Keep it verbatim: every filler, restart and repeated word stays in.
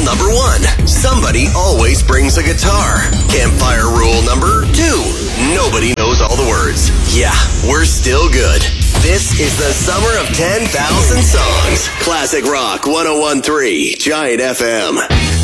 number one. Somebody always brings a guitar. Campfire rule number two. Nobody knows all the words. Yeah, we're still good. This is the summer of ten thousand songs. Classic Rock one oh one point three Giant F M.